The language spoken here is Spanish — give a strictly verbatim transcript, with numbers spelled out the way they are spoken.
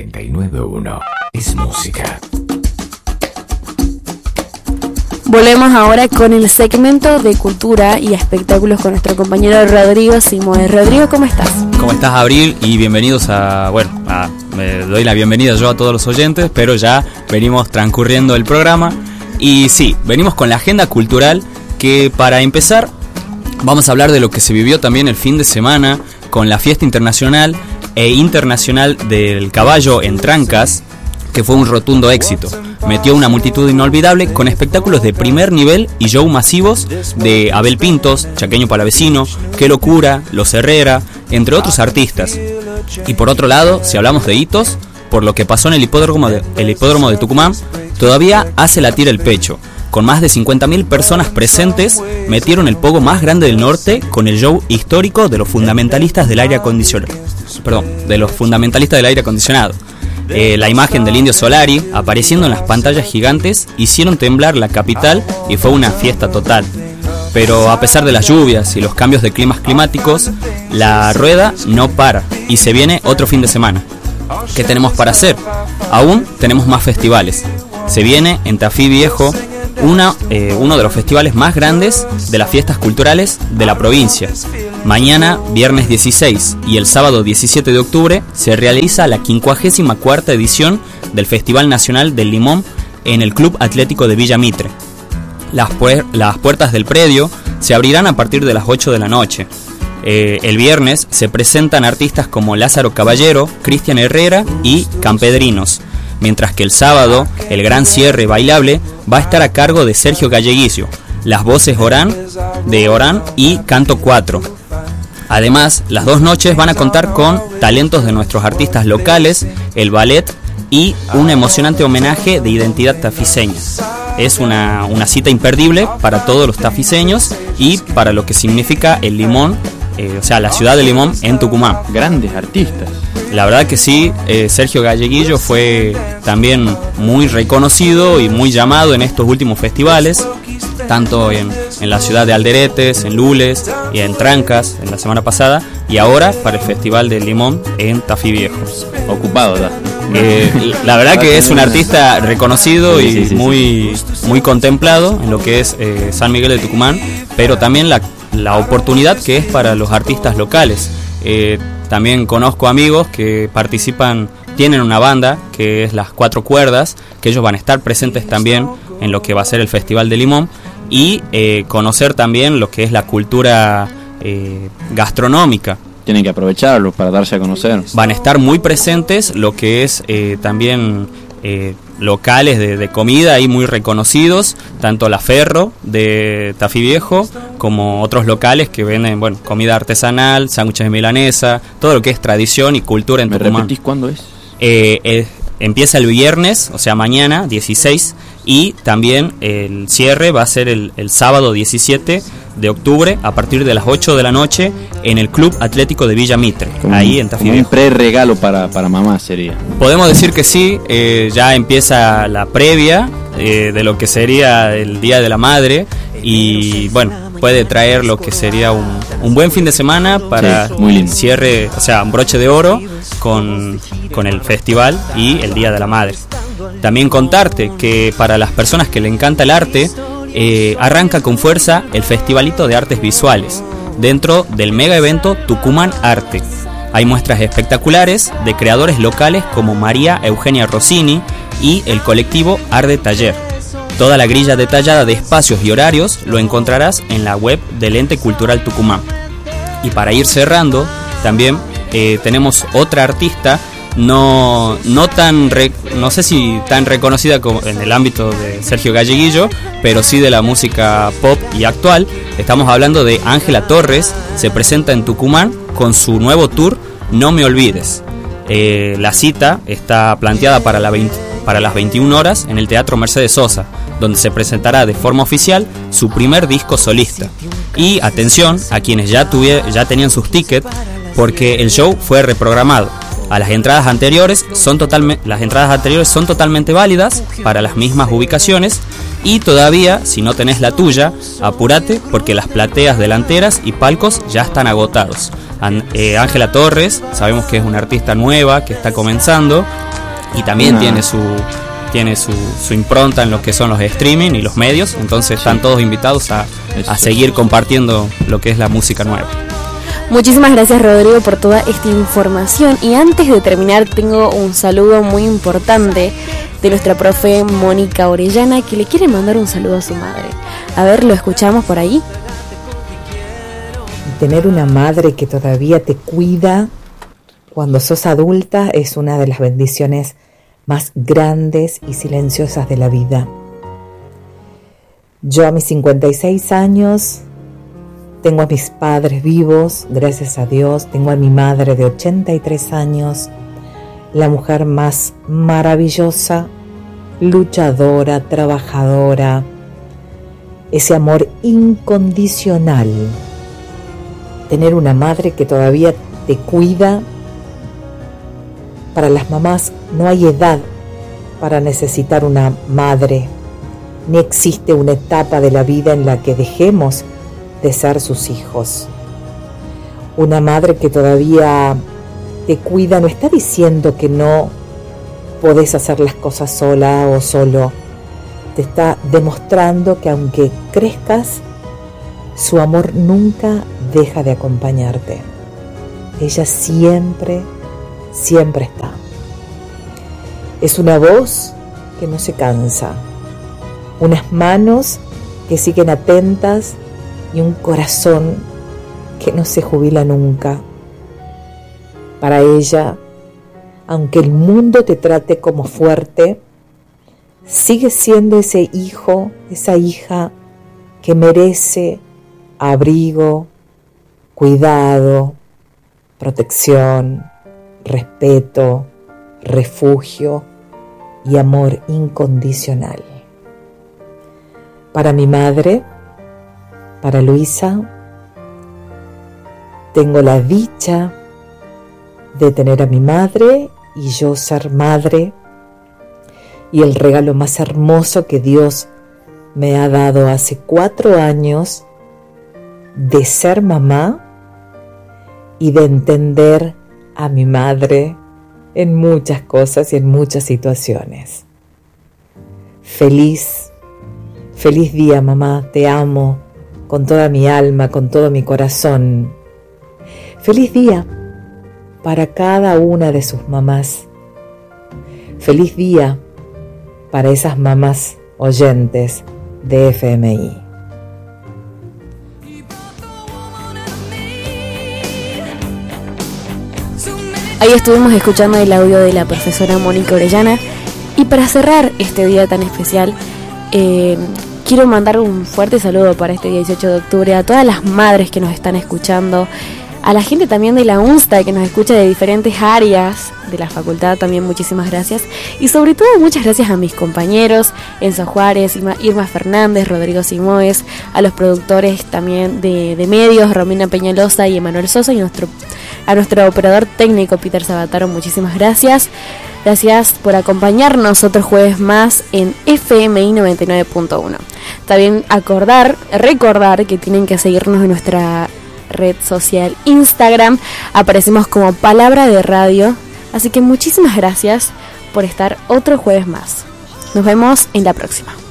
noventa y nueve punto uno es música. Volvemos ahora con el segmento de cultura y espectáculos con nuestro compañero Rodrigo Simoes. Rodrigo, ¿cómo estás? ¿Cómo estás, Abril? Y bienvenidos a... Bueno, a, me doy la bienvenida yo a todos los oyentes, pero ya venimos transcurriendo el programa. Y sí, venimos con la agenda cultural que, para empezar, vamos a hablar de lo que se vivió también el fin de semana con la fiesta internacional e internacional del caballo en Trancas, que fue un rotundo éxito. Metió una multitud inolvidable con espectáculos de primer nivel y show masivos de Abel Pintos, Chaqueño Palavecino, Qué Locura, Los Herrera, entre otros artistas. Y por otro lado, si hablamos de hitos, por lo que pasó en el hipódromo de, el hipódromo de Tucumán, todavía hace latir el pecho. Con más de cincuenta mil personas presentes, metieron el pogo más grande del norte con el show histórico de los fundamentalistas del aire acondicionado. Perdón, de los fundamentalistas del aire acondicionado. Eh, la imagen del Indio Solari apareciendo en las pantallas gigantes hicieron temblar la capital y fue una fiesta total. Pero a pesar de las lluvias y los cambios de climas climáticos, la rueda no para y se viene otro fin de semana. ¿Qué tenemos para hacer? Aún tenemos más festivales. Se viene en Tafí Viejo una, eh, uno de los festivales más grandes de las fiestas culturales de la provincia. Mañana, viernes dieciséis y el sábado diecisiete de octubre, se realiza la quincuagésima cuarta edición del Festival Nacional del Limón en el Club Atlético de Villa Mitre. Las, puer- las puertas del predio se abrirán a partir de las ocho de la noche. Eh, el viernes se presentan artistas como Lázaro Caballero, Cristian Herrera y Campedrinos, mientras que el sábado el gran cierre bailable va a estar a cargo de Sergio Galleguillo, las voces Orán, de Orán y Canto cuatro. Además, las dos noches van a contar con talentos de nuestros artistas locales, el ballet y un emocionante homenaje de identidad tafiseña. Es una, una cita imperdible para todos los tafiseños y para lo que significa el Limón, eh, o sea, la ciudad de Limón en Tucumán. Grandes artistas. La verdad que sí, eh, Sergio Galleguillo fue también muy reconocido y muy llamado en estos últimos festivales, tanto en, en la ciudad de Alderetes, en Lules y en Trancas en la semana pasada, y ahora para el Festival del Limón en Tafí Viejo. Ocupado ya. Eh, la verdad que es un artista reconocido y sí, sí, sí, muy, muy contemplado en lo que es eh, San Miguel de Tucumán, pero también la, la oportunidad que es para los artistas locales. Eh, también conozco amigos que participan, tienen una banda que es Las Cuatro Cuerdas, que ellos van a estar presentes también en lo que va a ser el Festival de Limón, y eh, conocer también lo que es la cultura eh, gastronómica. Tienen que aprovecharlo para darse a conocer. Van a estar muy presentes lo que es eh, también eh, locales de, de comida ahí muy reconocidos, tanto La Ferro de Tafí Viejo como otros locales que venden, bueno, comida artesanal, sándwiches de milanesa, todo lo que es tradición y cultura en Tucumán. ¿Me repetís cuándo es? Eh, eh, empieza el viernes, o sea mañana, dieciséis, y también el cierre va a ser el, el sábado diecisiete de octubre a partir de las ocho de la noche en el Club Atlético de Villa Mitre, como ahí en Tafí Viejo. Un pre-regalo para, para mamá sería. Podemos decir que sí, eh, ya empieza la previa eh, de lo que sería el Día de la Madre y bueno, puede traer lo que sería un, un buen fin de semana para sí, muy lindo. Cierre, o sea, un broche de oro con, con el festival y el Día de la Madre. También contarte que para las personas que le encanta el arte, eh, arranca con fuerza el Festivalito de Artes Visuales, dentro del mega evento Tucumán Arte. Hay muestras espectaculares de creadores locales como María Eugenia Rossini y el colectivo Arde Taller. Toda la grilla detallada de espacios y horarios lo encontrarás en la web del Ente Cultural Tucumán. Y para ir cerrando, también eh, tenemos otra artista no no tan re, no sé si tan reconocida como en el ámbito de Sergio Galleguillo, pero sí de la música pop y actual. Estamos hablando de Ángela Torres. Se presenta en Tucumán con su nuevo tour No Me Olvides. Eh, la cita está planteada para, la veinte, para las veintiuna horas en el Teatro Mercedes Sosa, donde se presentará de forma oficial su primer disco solista. Y atención a quienes ya, tuvier, ya tenían sus tickets, porque el show fue reprogramado. a las entradas anteriores. Son totalmente, las entradas anteriores son totalmente válidas para las mismas ubicaciones. Y todavía, si no tenés la tuya, apúrate porque las plateas delanteras y palcos ya están agotados. Ángela eh, Torres, sabemos que es una artista nueva que está comenzando y también una... tiene su tiene su, su impronta en lo que son los streaming y los medios, entonces están todos invitados a, a seguir compartiendo lo que es la música nueva. Muchísimas gracias, Rodrigo, por toda esta información. Y antes de terminar, tengo un saludo muy importante de nuestra profe Mónica Orellana, que le quiere mandar un saludo a su madre. A ver, ¿lo escuchamos por ahí? Tener una madre que todavía te cuida cuando sos adulta es una de las bendiciones más grandes y silenciosas de la vida. Yo a mis cincuenta y seis años tengo a mis padres vivos, gracias a Dios. Tengo a mi madre de ochenta y tres años, la mujer más maravillosa, luchadora, trabajadora, ese amor incondicional. Tener una madre que todavía te cuida. Para las mamás no hay edad para necesitar una madre, ni existe una etapa de la vida en la que dejemos de ser sus hijos. Una madre que todavía te cuida no está diciendo que no podés hacer las cosas sola o solo. Te está demostrando que aunque crezcas, su amor nunca deja de acompañarte. Ella siempre, siempre está. Es una voz que no se cansa, unas manos que siguen atentas y un corazón que no se jubila nunca. Para ella, aunque el mundo te trate como fuerte, sigue siendo ese hijo, esa hija que merece abrigo, cuidado, protección, respeto, refugio y amor incondicional. Para mi madre, para Luisa, tengo la dicha de tener a mi madre y yo ser madre, y el regalo más hermoso que Dios me ha dado hace cuatro años de ser mamá y de entender a mi madre en muchas cosas y en muchas situaciones. Feliz, feliz día, mamá, te amo con toda mi alma, con todo mi corazón. Feliz día para cada una de sus mamás. Feliz día para esas mamás oyentes de F M I. Ahí estuvimos escuchando el audio de la profesora Mónica Orellana. Y para cerrar este día tan especial, eh, quiero mandar un fuerte saludo para este dieciocho de octubre a todas las madres que nos están escuchando, a la gente también de la UNSTA que nos escucha de diferentes áreas de la facultad, también muchísimas gracias. Y sobre todo muchas gracias a mis compañeros, Enzo Juárez, Irma, Irma Fernández, Rodrigo Simoes, a los productores también de, de medios, Romina Peñalosa y Emanuel Sosa, y nuestro, a nuestro operador técnico Peter Sabataro, muchísimas gracias. Gracias por acompañarnos otro jueves más en F M I noventa y nueve punto uno. También acordar, recordar que tienen que seguirnos en nuestra red social Instagram. Aparecemos como Palabra de Radio. Así que muchísimas gracias por estar otro jueves más. Nos vemos en la próxima.